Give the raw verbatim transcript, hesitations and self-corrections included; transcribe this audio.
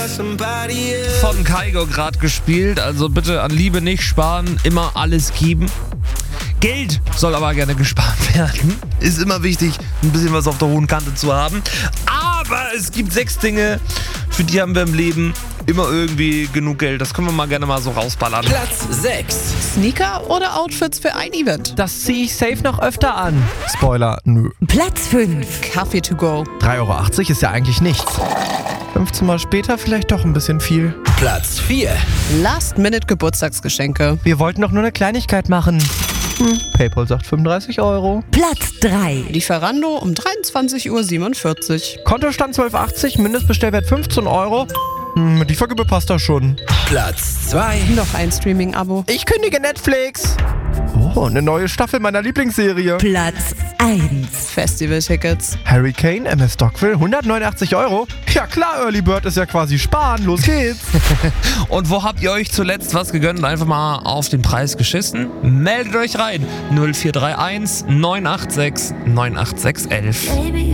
Von Kaigo gerade gespielt, also bitte an Liebe nicht sparen, immer alles geben. Geld soll aber gerne gespart werden. Ist immer wichtig, ein bisschen was auf der hohen Kante zu haben. Aber es gibt sechs Dinge, für die haben wir im Leben immer irgendwie genug Geld. Das können wir mal gerne mal so rausballern. Platz sechs. Sneaker oder Outfits für ein Event? Das ziehe ich safe noch öfter an. Spoiler, nö. Platz fünf. Kaffee to go. drei Euro achtzig ist ja eigentlich nichts. fünfzehn Mal später vielleicht doch ein bisschen viel. Platz vier. Last-Minute-Geburtstagsgeschenke. Wir wollten doch nur eine Kleinigkeit machen. Hm, PayPal sagt fünfunddreißig Euro. Platz drei. Lieferando um dreiundzwanzig Uhr siebenundvierzig. Kontostand zwölf Euro achtzig, Mindestbestellwert fünfzehn Euro. Hm, mit Liefergebühr passt das schon. Platz zwei. Noch ein Streaming-Abo. Ich kündige Netflix. Oh, eine neue Staffel meiner Lieblingsserie. Platz eins. Festival-Tickets. Harry Kane, M S Stockville, hundertneunundachtzig Euro. Ja klar, Early Bird ist ja quasi sparen. Los geht's. Und wo habt ihr euch zuletzt was gegönnt und einfach mal auf den Preis geschissen? Meldet euch rein. null vier drei eins neun acht sechs neun acht sechs eins eins.